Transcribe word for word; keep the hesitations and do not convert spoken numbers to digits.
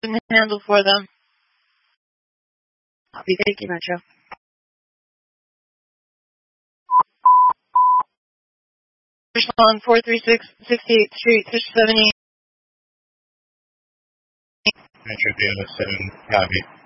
can handle for them. Copy. Thank you, Metro. On four three six, sixty-eighth Street, Fish seventy. Metro D L S seven, copy.